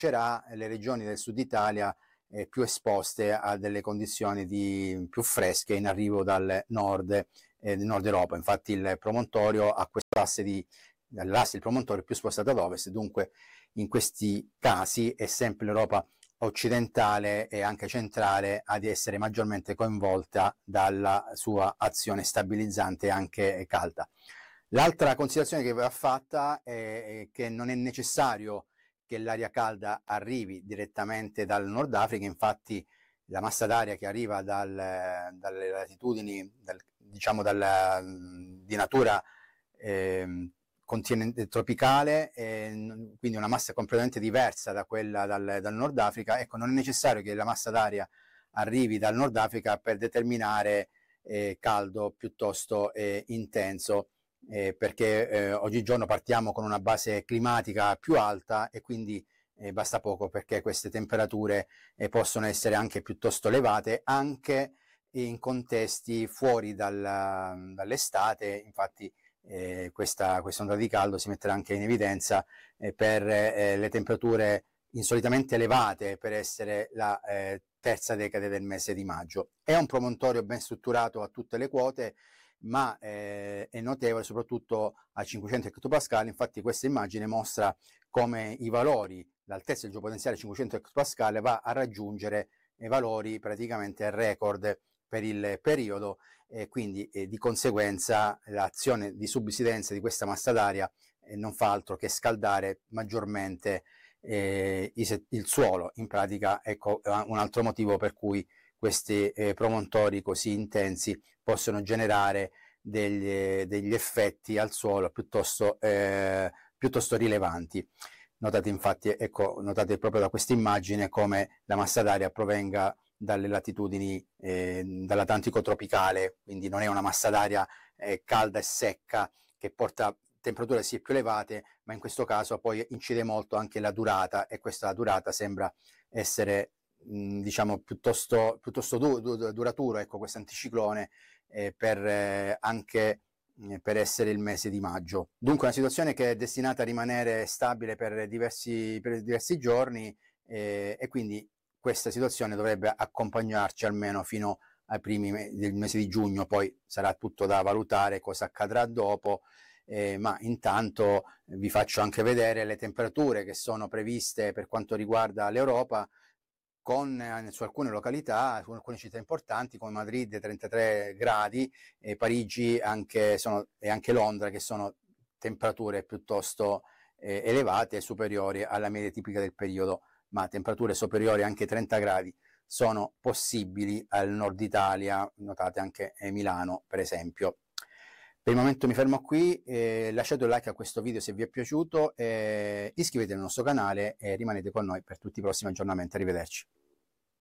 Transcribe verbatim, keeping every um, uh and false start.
lascerà le regioni del sud Italia eh, più esposte a delle condizioni di, più fresche in arrivo dal nord, eh, nord Europa. Infatti il promontorio ha quest'asse di l'asse del promontorio più spostato ad ovest, dunque in questi casi è sempre l'Europa occidentale e anche centrale ad essere maggiormente coinvolta dalla sua azione stabilizzante anche calda. L'altra considerazione che va fatta è che non è necessario che l'aria calda arrivi direttamente dal Nord Africa, infatti la massa d'aria che arriva dal, dalle latitudini, dal, diciamo dalla, di natura eh, continente tropicale, eh, quindi una massa completamente diversa da quella dal, dal Nord Africa. Ecco, non è necessario che la massa d'aria arrivi dal Nord Africa per determinare eh, caldo piuttosto eh, intenso, eh, perché eh, oggigiorno partiamo con una base climatica più alta e quindi eh, basta poco perché queste temperature eh, possono essere anche piuttosto elevate anche in contesti fuori dal, dall'estate. Infatti eh, questa, questa onda di caldo si metterà anche in evidenza eh, per eh, le temperature insolitamente elevate per essere la eh, terza decade del mese di maggio. È un promontorio ben strutturato a tutte le quote, ma eh, è notevole soprattutto a cinquecento ettopascal. Infatti questa immagine mostra come i valori, l'altezza del geopotenziale cinquecento ettopascal va a raggiungere i valori praticamente record per il periodo, e quindi eh, di conseguenza l'azione di subsidenza di questa massa d'aria eh, non fa altro che scaldare maggiormente eh, il suolo. In pratica, ecco un altro motivo per cui questi eh, promontori così intensi possono generare degli, degli effetti al suolo piuttosto, eh, piuttosto rilevanti. Notate infatti, ecco, notate proprio da questa immagine come la massa d'aria provenga dalle latitudini eh, dall'Atlantico tropicale, quindi non è una massa d'aria eh, calda e secca che porta temperature sì più elevate, ma in questo caso poi incide molto anche la durata, e questa durata sembra essere mh, diciamo piuttosto, piuttosto du du duraturo, ecco, questo anticiclone eh, per eh, anche eh, per essere il mese di maggio. Dunque una situazione che è destinata a rimanere stabile per diversi, per diversi giorni eh, e quindi questa situazione dovrebbe accompagnarci almeno fino ai primi me del mese di giugno. Poi sarà tutto da valutare cosa accadrà dopo, eh, ma intanto vi faccio anche vedere le temperature che sono previste per quanto riguarda l'Europa, con eh, su alcune località, su alcune città importanti come Madrid trentatré gradi, e Parigi anche sono, e anche Londra, che sono temperature piuttosto eh, elevate e superiori alla media tipica del periodo, ma temperature superiori anche ai trenta gradi sono possibili al nord Italia, notate anche a Milano per esempio. Per il momento mi fermo qui, eh, lasciate un like a questo video se vi è piaciuto, eh, iscrivetevi al nostro canale e rimanete con noi per tutti i prossimi aggiornamenti. Arrivederci.